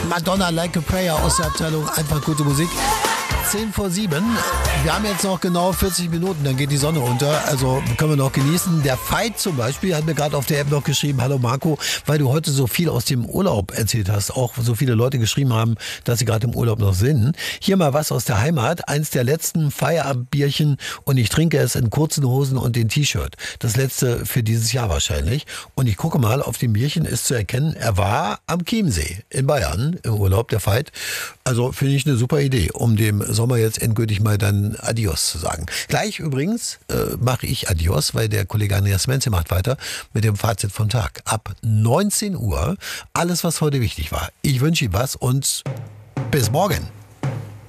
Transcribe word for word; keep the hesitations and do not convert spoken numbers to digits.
Madonna Like a Prayer aus der Abteilung Einfach gute Musik. zehn vor sieben. Wir haben jetzt noch genau vierzig Minuten, dann geht die Sonne unter. Also können wir noch genießen. Der Veit zum Beispiel hat mir gerade auf der App noch geschrieben, hallo Marco, weil du heute so viel aus dem Urlaub erzählt hast. Auch so viele Leute geschrieben haben, dass sie gerade im Urlaub noch sind. Hier mal was aus der Heimat. Eins der letzten Feierabendbierchen und ich trinke es in kurzen Hosen und den T-Shirt. Das letzte für dieses Jahr wahrscheinlich. Und ich gucke mal, auf dem Bierchen ist zu erkennen, er war am Chiemsee in Bayern im Urlaub, der Veit. Also finde ich eine super Idee, um dem Sommer jetzt endgültig mal dann Adios zu sagen. Gleich übrigens äh, mache ich Adios, weil der Kollege Andreas Menze macht weiter mit dem Fazit vom Tag. Ab neunzehn Uhr alles, was heute wichtig war. Ich wünsche Ihnen was und bis morgen.